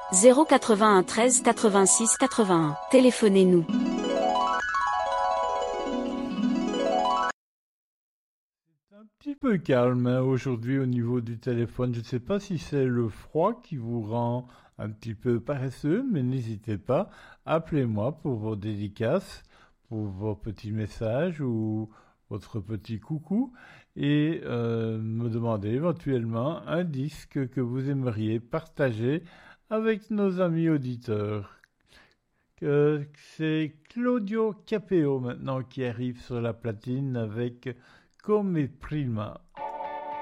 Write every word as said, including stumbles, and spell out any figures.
zéro quatre-vingt-un treize quatre-vingt-six quatre-vingt-un. Téléphonez-nous. Un petit peu calme hein, aujourd'hui au niveau du téléphone. Je ne sais pas si c'est le froid qui vous rend un petit peu paresseux, mais n'hésitez pas, appelez-moi pour vos dédicaces, pour vos petits messages ou votre petit coucou et euh, me demandez éventuellement un disque que vous aimeriez partager avec nos amis auditeurs. Que c'est Claudio Capeo maintenant qui arrive sur la platine avec Come Prima.